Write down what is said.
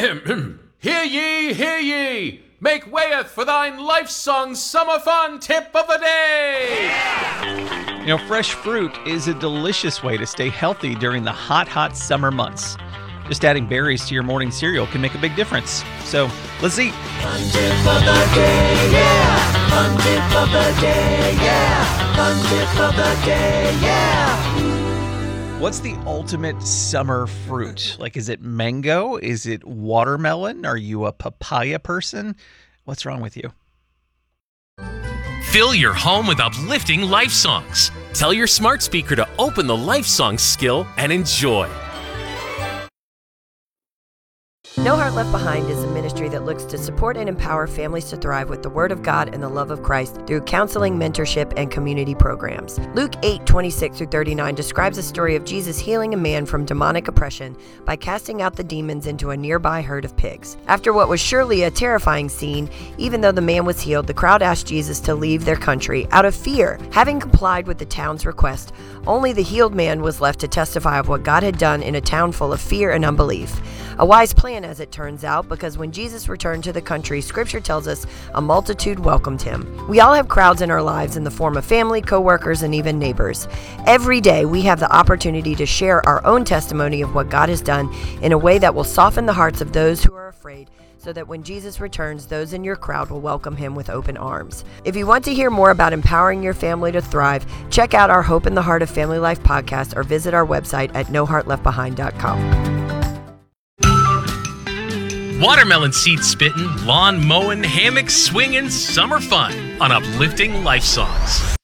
Hear ye! Make wayeth for thine life song summer fun tip of the day! Fresh fruit is a delicious way to stay healthy during the hot summer months. Just adding berries to your morning cereal can make a big difference. So, let's eat. Fun tip of the day, yeah! Fun tip of the day, yeah! Fun tip of the day, yeah! What's the ultimate summer fruit? Is it mango? Is it watermelon? Are you a papaya person? What's wrong with you? Fill your home with uplifting life songs. Tell your smart speaker to open the life song skill and enjoy. No Heart Left Behind is a ministry that looks to support and empower families to thrive with the Word of God and the love of Christ through counseling, mentorship, and community programs. Luke 8:26-39 describes a story of Jesus healing a man from demonic oppression by casting out the demons into a nearby herd of pigs. After what was surely a terrifying scene, even though the man was healed, the crowd asked Jesus to leave their country out of fear. Having complied with the town's request, only the healed man was left to testify of what God had done in a town full of fear and unbelief. A wise plan, as it turns out, because when Jesus returned to the country, Scripture tells us a multitude welcomed him. We all have crowds in our lives in the form of family, co-workers, and even neighbors. Every day, we have the opportunity to share our own testimony of what God has done in a way that will soften the hearts of those who are afraid, so that when Jesus returns, those in your crowd will welcome him with open arms. If you want to hear more about empowering your family to thrive, check out our Hope in the Heart of Family Life podcast or visit our website at noheartleftbehind.com. Watermelon seed spitting, lawn mowing, hammock swinging, summer fun on uplifting life songs.